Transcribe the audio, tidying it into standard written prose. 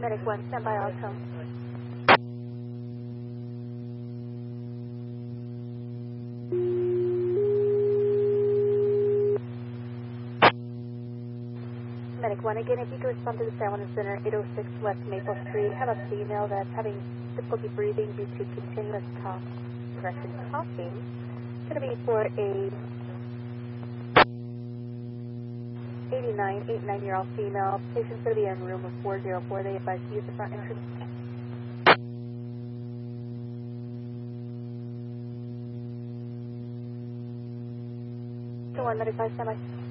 Medic 1, stand by, I'll come. Medic 1, again, if you could respond to the San Juan Center, 806 West Maple Street. Have a female that's having difficulty breathing due to continuous coughing. It's going to be for a 89-year-old female. Patient's going to be in room 404. They advise to use the front entrance. So 1 Medic 5, stand by.